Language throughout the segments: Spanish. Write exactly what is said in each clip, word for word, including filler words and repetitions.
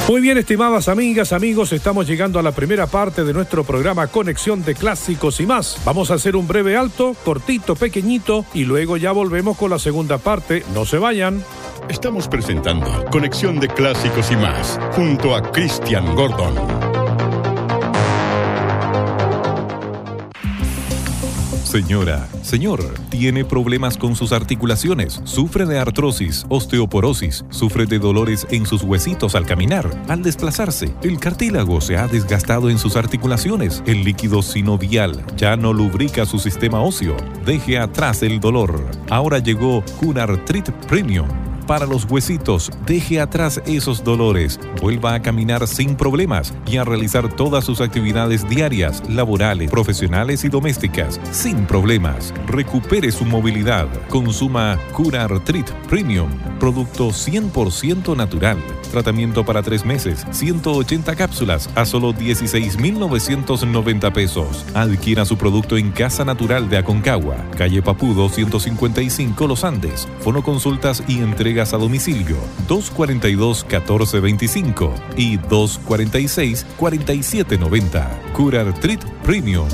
Muy bien, estimadas amigas, amigos, estamos llegando a la primera parte de nuestro programa Conexión de Clásicos y más. Vamos a hacer un breve alto, cortito, pequeñito, y luego ya volvemos con la segunda parte. No se vayan. Estamos presentando Conexión de Clásicos y más, junto a Christian Gordon. Señora, señor, ¿tiene problemas con sus articulaciones? ¿Sufre de artrosis, osteoporosis? ¿Sufre de dolores en sus huesitos al caminar? Al desplazarse, el cartílago se ha desgastado en sus articulaciones. El líquido sinovial ya no lubrica su sistema óseo. Deje atrás el dolor. Ahora llegó Cunartrit Premium. Para los huesitos, deje atrás esos dolores, vuelva a caminar sin problemas y a realizar todas sus actividades diarias, laborales, profesionales y domésticas, sin problemas. Recupere su movilidad. Consuma Cunartrit Premium, producto cien por ciento natural. Tratamiento para tres meses, ciento ochenta cápsulas a solo dieciséis mil novecientos noventa pesos. Adquiera su producto en Casa Natural de Aconcagua, calle Papudo ciento cincuenta y cinco Los Andes. Fonoconsultas y entregas a domicilio dos cuarenta y dos, catorce veinticinco y dos cuarenta y seis, cuarenta y siete noventa. Cunartrit Premium.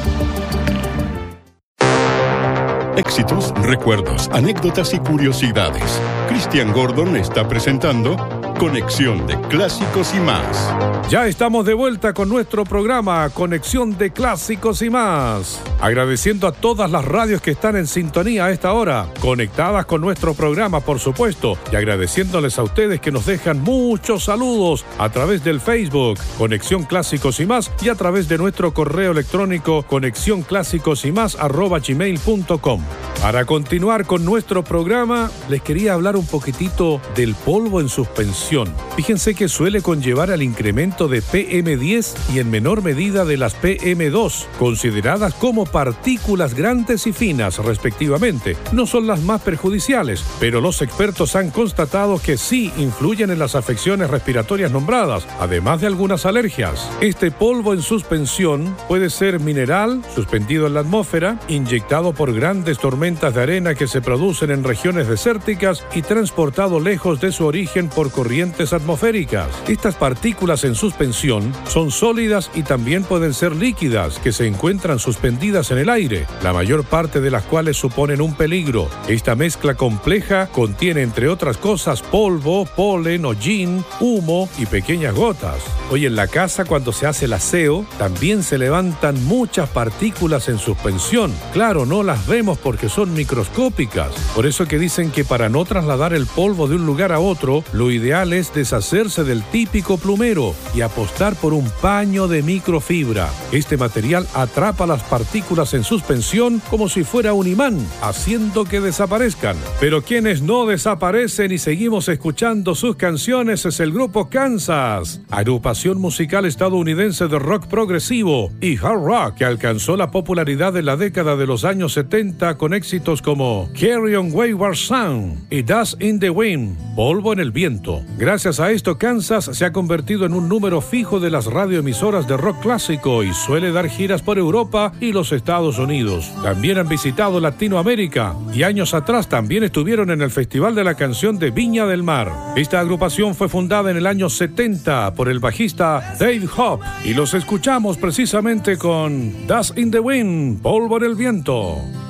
Éxitos, recuerdos, anécdotas y curiosidades. Christian Gordon está presentando Conexión de Clásicos y más. Ya estamos de vuelta con nuestro programa Conexión de Clásicos y más. Agradeciendo a todas las radios que están en sintonía a esta hora, conectadas con nuestro programa, por supuesto, y agradeciéndoles a ustedes que nos dejan muchos saludos a través del Facebook Conexión Clásicos y más y a través de nuestro correo electrónico conexión clásicos y más arroba gmail punto com. Para continuar con nuestro programa, les quería hablar un poquitito del polvo en suspensión. Fíjense que suele conllevar al incremento de P M diez y en menor medida de las P M dos, consideradas como partículas grandes y finas, respectivamente. No son las más perjudiciales, pero los expertos han constatado que sí influyen en las afecciones respiratorias nombradas, además de algunas alergias. Este polvo en suspensión puede ser mineral, suspendido en la atmósfera, inyectado por grandes tormentas de arena que se producen en regiones desérticas y transportado lejos de su origen por corrientes atmosféricas. Estas partículas en suspensión son sólidas y también pueden ser líquidas, que se encuentran suspendidas en el aire, la mayor parte de las cuales suponen un peligro. Esta mezcla compleja contiene, entre otras cosas, polvo, polen, hollín, humo y pequeñas gotas. Hoy en la casa, cuando se hace el aseo, también se levantan muchas partículas en suspensión. Claro, no las vemos porque son microscópicas. Por eso que dicen que para no trasladar el polvo de un lugar a otro, lo ideal es deshacerse del típico plumero y apostar por un paño de microfibra. Este material atrapa las partículas en suspensión como si fuera un imán, haciendo que desaparezcan. Pero quienes no desaparecen y seguimos escuchando sus canciones es el grupo Kansas, agrupación musical estadounidense de rock progresivo y hard rock que alcanzó la popularidad en la década de los años setenta con éxitos como Carry On Wayward Son y Dust in the Wind, polvo en el viento. Gracias a esto, Kansas se ha convertido en un número fijo de las radioemisoras de rock clásico y suele dar giras por Europa y los Estados Unidos. También han visitado Latinoamérica y años atrás también estuvieron en el Festival de la Canción de Viña del Mar. Esta agrupación fue fundada en el año setenta por el bajista Dave Hope y los escuchamos precisamente con Dust in the Wind, polvo en el viento.